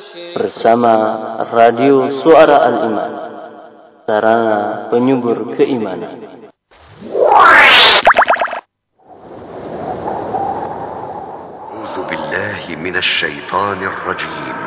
bersama Radio Suara Al-Iman, sarana penyubur keimanan. أعوذ بالله من الشيطان الرجيم